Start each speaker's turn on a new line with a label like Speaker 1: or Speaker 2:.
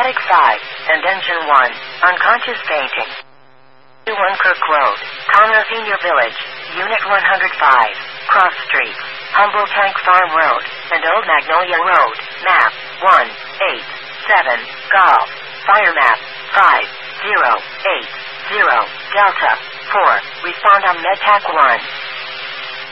Speaker 1: Medic 5, and Engine 1, unconscious fainting. 21 Kirk Road, Conroe Senior Village, Unit 105, Cross Street, Humble Tank Farm Road, and Old Magnolia Road, map 187, Golf, fire map 5080, Delta 4, respond on MedTac 1.